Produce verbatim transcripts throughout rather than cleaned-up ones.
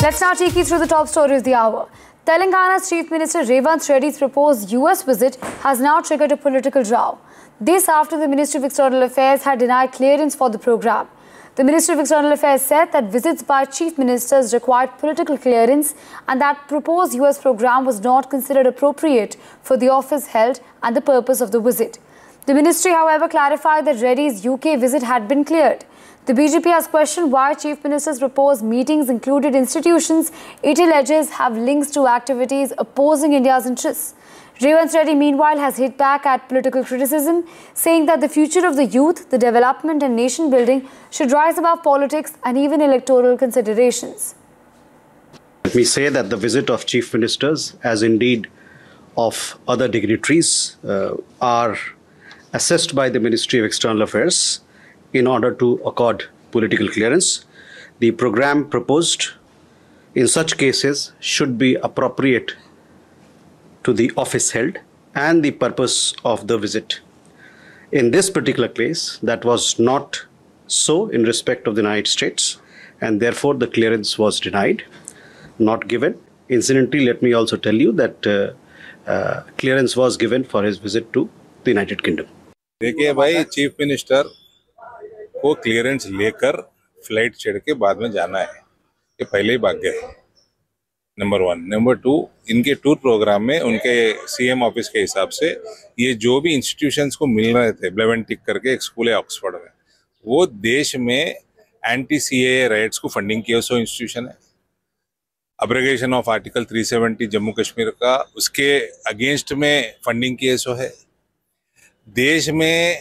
Let's now take you through the top story of the hour. Telangana's Chief Minister Revanth Reddy's proposed U S visit has now triggered a political row. This after the Ministry of External Affairs had denied clearance for the program. The Ministry of External Affairs said that visits by chief ministers required political clearance and that proposed U S program was not considered appropriate for the office held and the purpose of the visit. The ministry, however, clarified that Reddy's U K visit had been cleared. The B J P has questioned why chief ministers' proposed meetings included institutions it alleges have links to activities opposing India's interests. Revanth Reddy, meanwhile, has hit back at political criticism, saying that the future of the youth, the development and nation building should rise above politics and even electoral considerations. Let me say that the visit of chief ministers, as indeed of other dignitaries, uh, are assessed by the Ministry of External Affairs in order to accord political clearance. The program proposed in such cases should be appropriate to the office held and the purpose of the visit. In this particular case, that was not so in respect of the United States, and therefore the clearance was denied, not given. Incidentally, let me also tell you that uh, uh, clearance was given for his visit to the United Kingdom. देखिए भाई, chief minister को clearance लेकर flight चढ़ के बाद में जाना है, ये पहले ही भाग गए। Number one. नंबर टू, इनके टूर प्रोग्राम में उनके सीएम ऑफिस के हिसाब से ये जो भी इंस्टीट्यूशंस को मिल रहे थे, ब्लेवन टिक करके एक स्कूल है ऑक्सफोर्ड में, वो देश में एंटी सीएए राइट्स को फंडिंग किया सो इंस्टीट्यूशन है। Abrogation of article three seventy Jammu Kashmir का, उसके अगेंस्ट में फंडिंग किए सो है। देश में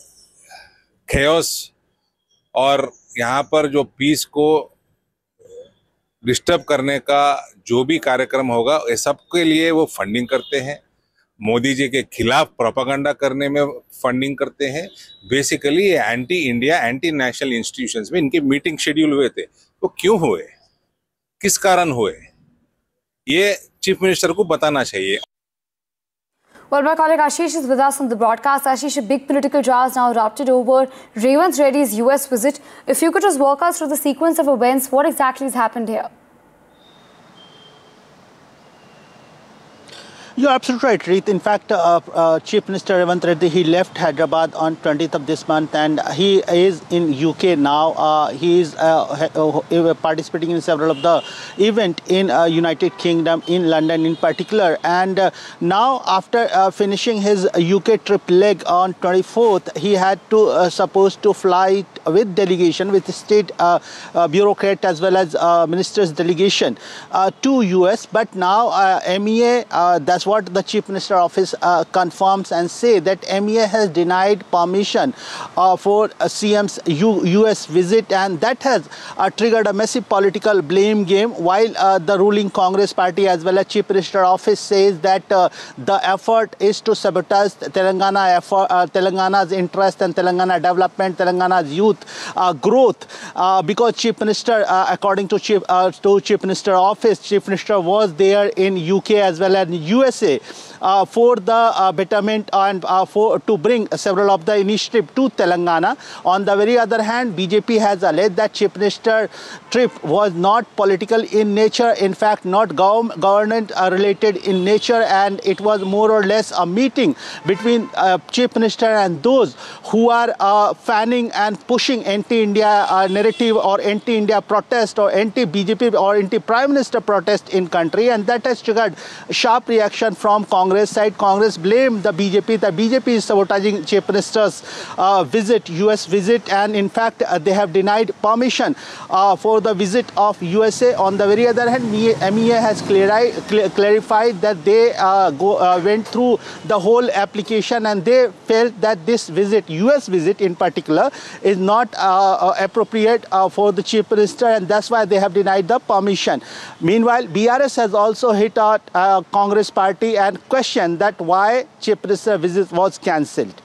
खेओस और यहाँ पर जो पीस को डिस्टर्ब करने का जो भी कार्यक्रम होगा, ये सबके लिए वो फंडिंग करते हैं। मोदी जी के खिलाफ प्रोपेगेंडा करने में फंडिंग करते हैं। बेसिकली ये anti India, anti national institutions में इनके मीटिंग शेड्यूल हुए थे, वो क्यों हुए, किस कारण हुए, ये चीफ मिनिस्टर को बताना चाहिए। Well, my colleague Ashish is with us on the broadcast. Ashish, a big political row has now erupted over Revanth Reddy's U S visit. If you could just walk us through the sequence of events, what exactly has happened here? You're absolutely right, Reet. In fact, uh, uh, Chief Minister Revanth Reddy, he left Hyderabad on twentieth of this month, and he is in U K now. Uh, he is uh, uh, participating in several of the events in uh, United Kingdom, in London in particular. And uh, now, after uh, finishing his U K trip leg on twenty-fourth, he had to uh, supposed to fly with delegation, with state uh, uh, bureaucrat as well as uh, minister's delegation uh, to U S. But now uh, M E A, uh, that's what the Chief Minister Office uh, confirms and say that M E A has denied permission uh, for uh, C M's U US visit, and that has uh, triggered a massive political blame game, while uh, the ruling Congress party as well as Chief Minister Office says that uh, the effort is to sabotage Telangana effort, uh, Telangana's interest and Telangana development, Telangana's youth uh, growth, uh, because Chief Minister, uh, according to Chief, uh, to Chief Minister Office, Chief Minister was there in U K as well as U S A Uh, for the uh, betterment and uh, for to bring several of the initiative to Telangana. On the very other hand, B J P has alleged that Chief Minister trip was not political in nature, in fact not gov government uh, related in nature, and it was more or less a meeting between uh, Chief Minister and those who are uh, fanning and pushing anti-India uh, narrative or anti-India protest or anti-B J P or anti-Prime Minister protest in country, and that has triggered sharp reaction from Congress side. Congress blamed the B J P. The B J P is sabotaging Chief Minister's uh, visit, U S visit, and in fact uh, they have denied permission uh, for the visit of U S A. On the very other hand, M E A has clari cl clarified that they uh, go, uh, went through the whole application and they felt that this visit, U S visit in particular, is not uh, uh, appropriate uh, for the Chief Minister, and that's why they have denied the permission. Meanwhile, B R S has also hit out uh, Congress party and questioned that why Chief Minister visit was cancelled.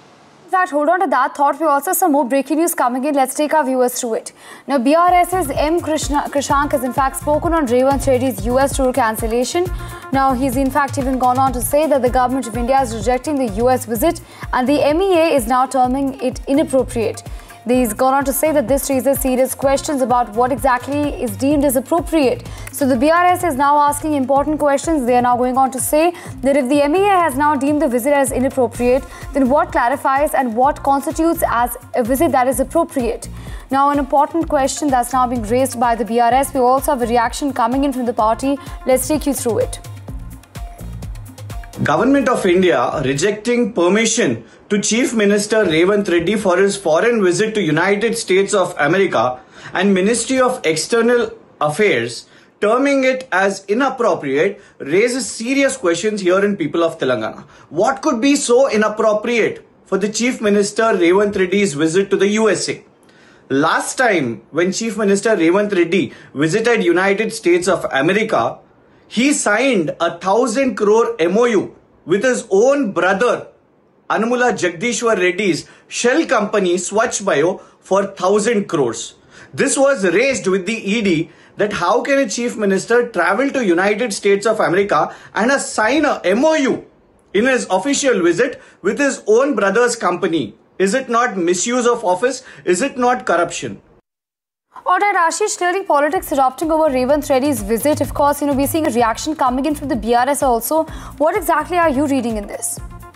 In fact, hold on to that thought. We also have some more breaking news coming in. Let's take our viewers through it. Now, B R S's M. Krishna, Krishank has in fact spoken on Revanth Reddy's U S tour cancellation. Now, he's in fact even gone on to say that the government of India is rejecting the U S visit and the M E A is now terming it inappropriate. He's gone on to say that this raises serious questions about what exactly is deemed as appropriate. So the B R S is now asking important questions. They are now going on to say that if the M E A has now deemed the visit as inappropriate, then what clarifies and what constitutes as a visit that is appropriate? Now, an important question that's now being raised by the B R S. We also have a reaction coming in from the party. Let's take you through it. Government of India rejecting permission to Chief Minister Revanth Reddy for his foreign visit to United States of America and Ministry of External Affairs terming it as inappropriate raises serious questions here in people of Telangana. What could be so inappropriate for the Chief Minister Revanth Reddy's visit to the U S A? Last time when Chief Minister Revanth Reddy visited United States of America, he signed a thousand crore M O U with his own brother Anumula Jagdishwar Reddy's shell company Swachh Bio for thousand crores. This was raised with the E D that how can a chief minister travel to United States of America and sign a M O U in his official visit with his own brother's company? Is it not misuse of office? Is it not corruption? Alright, Ashish, clearly politics erupting over Revanth Reddy's visit. Of course, you know, we're seeing a reaction coming in from the B R S also. What exactly are you reading in this?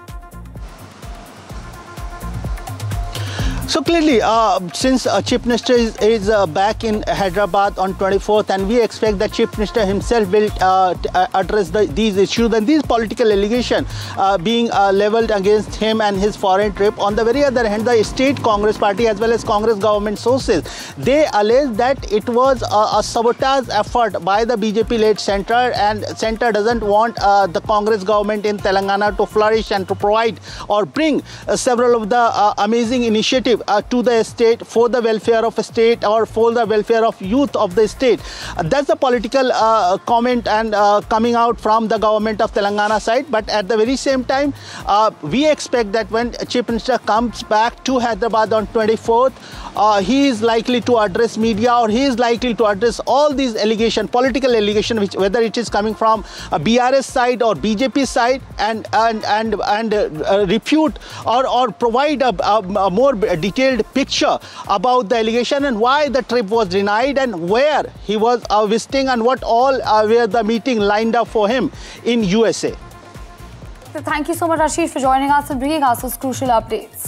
So clearly, uh, since uh, Chief Minister is, is uh, back in Hyderabad on twenty-fourth, and we expect that Chief Minister himself will uh, uh, address the, these issues and these political allegations uh, being uh, leveled against him and his foreign trip. On the very other hand, the state Congress party as well as Congress government sources, they allege that it was a, a sabotage effort by the B J P-led centre, and centre doesn't want uh, the Congress government in Telangana to flourish and to provide or bring uh, several of the uh, amazing initiatives Uh, to the state for the welfare of a state or for the welfare of youth of the state. Uh, that's the political uh, comment and uh, coming out from the government of Telangana side. But at the very same time, uh, we expect that when Chief Minister comes back to Hyderabad on twenty-fourth, uh, he is likely to address media, or he is likely to address all these allegations, political allegations, which whether it is coming from a B R S side or B J P side, and and and and uh, uh, refute or or provide a, a, a more detailed picture about the allegation and why the trip was denied and where he was uh, visiting and what all uh, were the meeting lined up for him in U S A. So thank you so much, Ashish, for joining us and bringing us those crucial updates.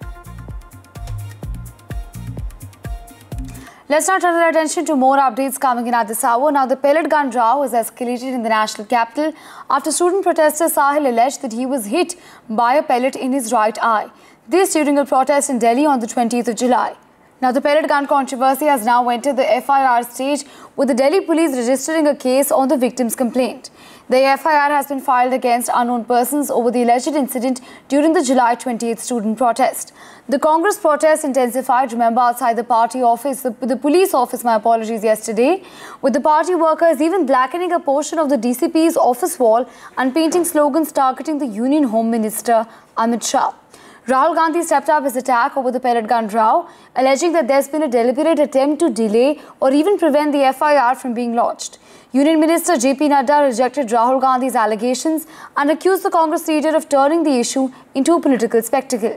Let's now turn our attention to more updates coming in at this hour. Now, the pellet gun row has escalated in the national capital after student protester Sahil alleged that he was hit by a pellet in his right eye. This during a protest in Delhi on the twentieth of July. Now, the pellet gun controversy has now entered the F I R stage, with the Delhi police registering a case on the victim's complaint. The F I R has been filed against unknown persons over the alleged incident during the July twentieth student protest. The Congress protest intensified, remember, outside the party office, the, the police office, my apologies, yesterday, with the party workers even blackening a portion of the D C P's office wall and painting slogans targeting the Union Home Minister Amit Shah. Rahul Gandhi stepped up his attack over the pellet gun row, alleging that there's been a deliberate attempt to delay or even prevent the F I R from being lodged. Union Minister J P Nadda rejected Rahul Gandhi's allegations and accused the Congress leader of turning the issue into a political spectacle.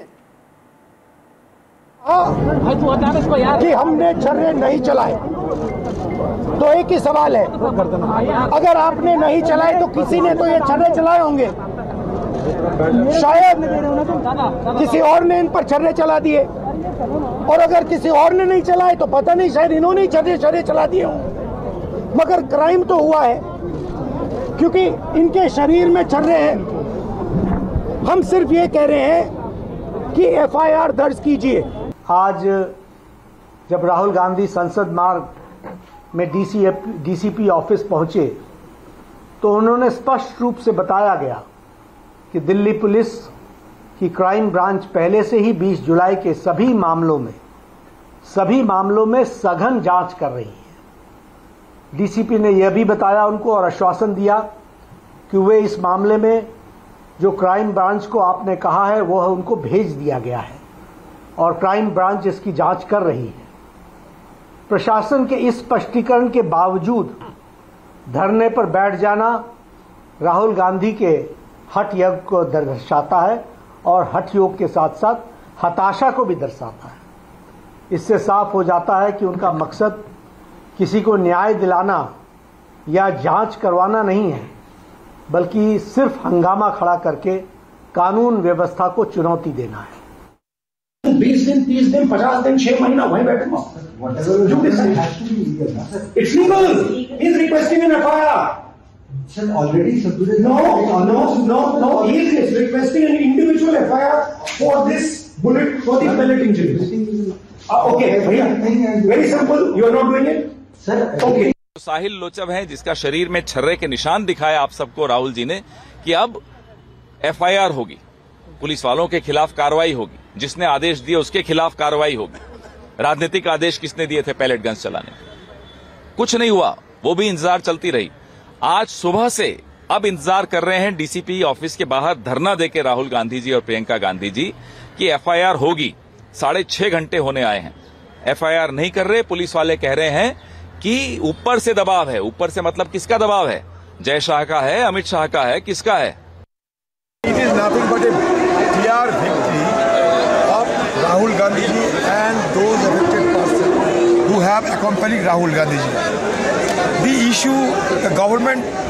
कि हमने छर्रे नहीं चलाए, तो एक ही सवाल है, अगर आपने नहीं चलाए तो किसी ने तो ये छर्रे चलाए होंगे, शायद किसी और ने इन पर छर्रे चला दिए, और अगर किसी और ने नहीं चलाए तो पता नहीं, शायद इन्होंने ही छर्रे छर्रे चला दिए हों। मगर क्राइम तो हुआ है, क्योंकि इनके शरीर में छर्रे हैं। हम सिर्फ ये कह रहे हैं कि एफ आई आर दर्ज कीजिए। आज जब राहुल गांधी संसद मार्ग में डीसी डीसीपी ऑफिस पहुंचे तो उन्होंने स्पष्ट रूप से बताया गया कि दिल्ली पुलिस की क्राइम ब्रांच पहले से ही बीस जुलाई के सभी मामलों में सभी मामलों में सघन जांच कर रही है। डीसीपी ने यह भी बताया उनको और आश्वासन दिया कि वे इस मामले में जो क्राइम ब्रांच को आपने कहा है वह उनको भेज दिया गया है और क्राइम ब्रांच इसकी जांच कर रही है। प्रशासन के इस स्पष्टीकरण के बावजूद धरने पर बैठ जाना राहुल गांधी के हठ योग को दर्शाता है और हठ योग के साथ साथ हताशा को भी दर्शाता है। इससे साफ हो जाता है कि उनका मकसद किसी को न्याय दिलाना या जांच करवाना नहीं है, बल्कि सिर्फ हंगामा खड़ा करके कानून व्यवस्था को चुनौती देना है। बीस दिन, तीस दिन, पचास दिन, छह महीना वहीं बैठूंगा। It's legal. He's requesting an F I R. Sir, already submitted. No, no, no, no. He is requesting an individual F I R for this bullet, for the pellet injuries. Uh, okay, भैया, very simple. You are not doing it, Sir. Okay. साहिल लोचब है, जिसका शरीर में छर्रे के निशान दिखाए आप सबको राहुल जी ने, कि अब एफ आई आर होगी, पुलिस वालों के खिलाफ कार्रवाई होगी, जिसने आदेश दिए उसके खिलाफ कार्रवाई होगी। राजनीतिक आदेश किसने दिए थे पैलेट गन्स चलाने? कुछ नहीं हुआ, वो भी इंतजार चलती रही। आज सुबह से अब इंतजार कर रहे हैं डीसीपी ऑफिस के बाहर धरना देके राहुल गांधी जी और प्रियंका गांधी जी कि एफ आई आर होगी। साढ़े छह घंटे होने आए हैं, एफ आई आर नहीं कर रहे। पुलिस वाले कह रहे हैं कि ऊपर से दबाव है। ऊपर से मतलब किसका दबाव है? जय शाह का है, अमित शाह का है, किसका है? It is nothing but a clear victory of Rahul Gandhi ji and those affected persons who have accompanied Rahul Gandhi ji. The issue, the government